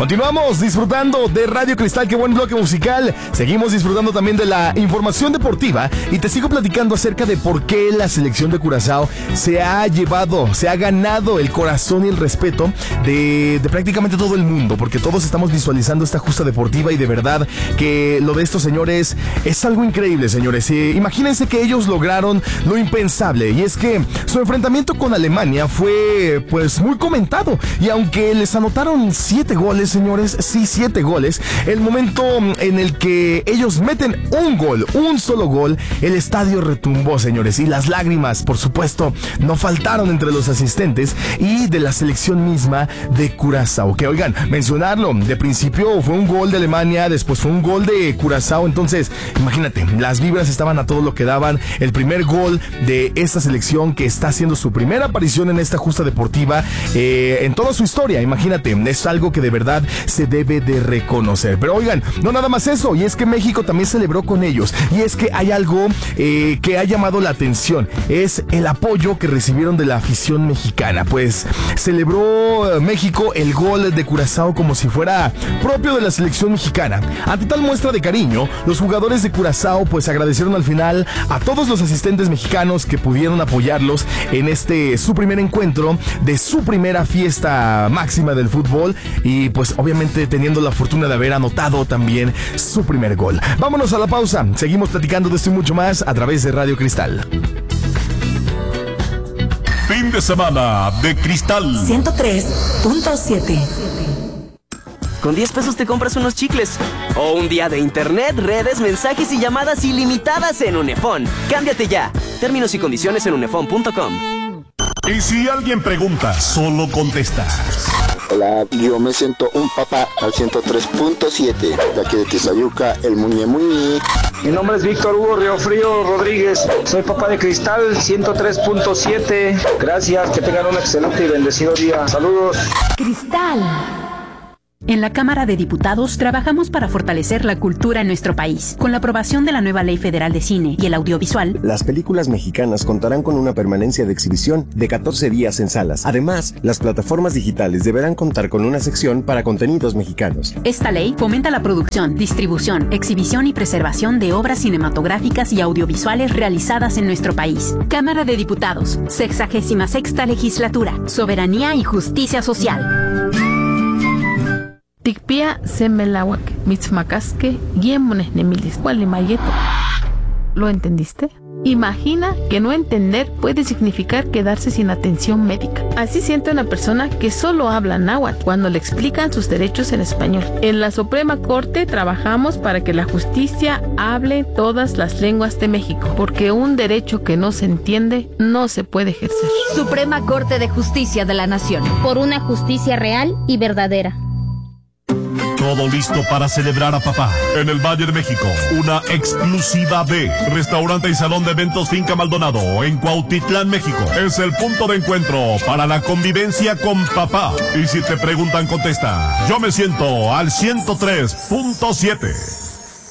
Continuamos disfrutando de Radio Cristal, qué buen bloque musical. Seguimos disfrutando también de la información deportiva y te sigo platicando acerca de por qué la selección de Curazao se ha ganado el corazón y el respeto de prácticamente todo el mundo, porque todos estamos visualizando esta justa deportiva y de verdad que lo de estos señores es algo increíble, señores. Imagínense que ellos lograron lo impensable, y es que su enfrentamiento con Alemania fue pues muy comentado, y aunque les anotaron 7 goles, señores, sí, 7 goles, el momento en el que ellos meten un solo gol, el estadio retumbó, señores, y las lágrimas, por supuesto, no faltaron entre los asistentes y de la selección misma de Curazao. Que oigan, mencionarlo, de principio fue un gol de Alemania, después fue un gol de Curazao, entonces imagínate, las vibras estaban a todo lo que daban. El primer gol de esta selección que está haciendo su primera aparición en esta justa deportiva en toda su historia, imagínate, es algo que de verdad se debe de reconocer. Pero oigan, no nada más eso, y es que México también celebró con ellos, y es que hay algo que ha llamado la atención, es el apoyo que recibieron de la afición mexicana. Pues celebró México el gol de Curazao como si fuera propio de la selección mexicana. Ante tal muestra de cariño, los jugadores de Curazao pues agradecieron al final a todos los asistentes mexicanos que pudieron apoyarlos en su primer encuentro de su primera fiesta máxima del fútbol, y pues obviamente teniendo la fortuna de haber anotado también su primer gol. Vámonos a la pausa, seguimos platicando de esto y mucho más a través de Radio Cristal. Fin de semana de Cristal 103.7. Con 10 pesos te compras unos chicles. O un día de internet, redes, mensajes y llamadas ilimitadas en Unefón. Cámbiate ya. Términos y condiciones en unefón.com. Y si alguien pregunta, solo contestas. Hola, yo me siento un papá al 103.7, de aquí de Tizayuca, el Muñe Muñe. Mi nombre es Víctor Hugo Riofrío Rodríguez, soy papá de Cristal 103.7. Gracias, que tengan un excelente y bendecido día. Saludos. Cristal. En la Cámara de Diputados trabajamos para fortalecer la cultura en nuestro país. Con la aprobación de la nueva Ley Federal de Cine y el Audiovisual, las películas mexicanas contarán con una permanencia de exhibición de 14 días en salas. Además, las plataformas digitales deberán contar con una sección para contenidos mexicanos. Esta ley fomenta la producción, distribución, exhibición y preservación de obras cinematográficas y audiovisuales realizadas en nuestro país. Cámara de Diputados, 66ª Legislatura, Soberanía y Justicia Social. Tikpia semelawak, mitzmacasque, guiemones nemilis, gualimayeto. ¿Lo entendiste? Imagina que no entender puede significar quedarse sin atención médica. Así siente una persona que solo habla náhuatl cuando le explican sus derechos en español. En la Suprema Corte trabajamos para que la justicia hable todas las lenguas de México, porque un derecho que no se entiende no se puede ejercer. Suprema Corte de Justicia de la Nación. Por una justicia real y verdadera. Todo listo para celebrar a papá. En el Valle de México, una exclusiva de Restaurante y Salón de Eventos Finca Maldonado en Cuautitlán, México. Es el punto de encuentro para la convivencia con papá. Y si te preguntan, contesta: yo me siento al 103.7.